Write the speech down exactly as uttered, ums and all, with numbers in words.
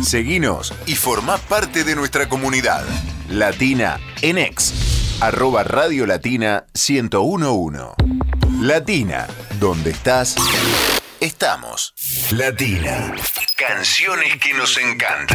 Seguinos y formá parte de nuestra comunidad. Latina en X, arroba Radio Latina ciento uno punto uno. Latina, donde estás, estamos. Latina, canciones que nos encantan.